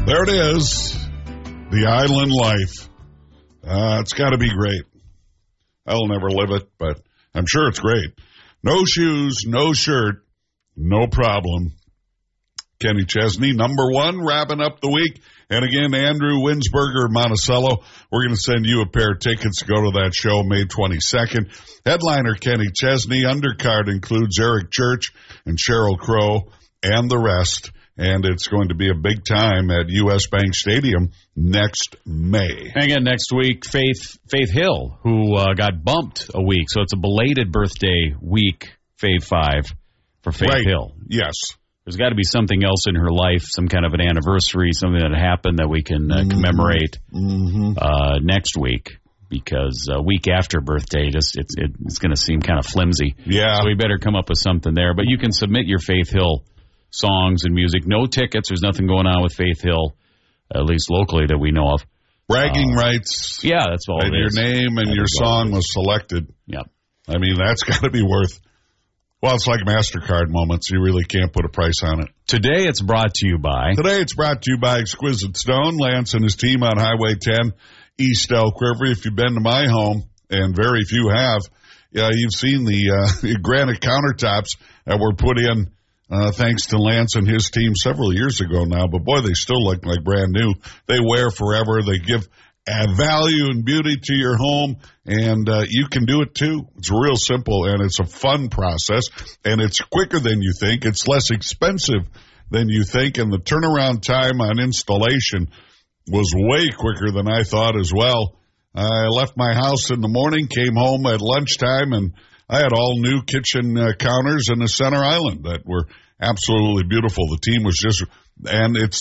There it is. The island life. It's got to be great. I'll never live it, but I'm sure it's great. No shoes, no shirt, no problem. Kenny Chesney, number one, wrapping up the week. And again, Andrew Winsberger, Monticello. We're going to send you a pair of tickets to go to that show May 22nd. Headliner Kenny Chesney. Undercard includes Eric Church and Sheryl Crow and the rest. And it's going to be a big time at U.S. Bank Stadium next May. And again, next week, Faith Hill, who got bumped a week. So it's a belated birthday week, Fave 5, for Faith Hill. Yes. There's got to be something else in her life, some kind of an anniversary, something that happened that we can commemorate next week. Because a week after birthday, it's going to seem kind of flimsy. Yeah. So we better come up with something there. But you can submit your Faith Hill songs and music. No tickets. There's nothing going on with Faith Hill, at least locally that we know of. Bragging rights. Yeah, that's all it is. Your name and your song was selected. Yep. I mean, that's got to be worth. Well, it's like MasterCard moments. You really can't put a price on it. Today it's brought to you by Exquisite Stone. Lance and his team on Highway 10, East Elk River. If you've been to my home, and very few have, you've seen the granite countertops that were put in thanks to Lance and his team several years ago now. But, boy, they still look like brand new. They wear forever. They add value and beauty to your home, and you can do it too. It's real simple, and it's a fun process, and it's quicker than you think. It's less expensive than you think, and the turnaround time on installation was way quicker than I thought as well. I left my house in the morning, came home at lunchtime, and I had all new kitchen counters in the center island that were absolutely beautiful. The team was and it's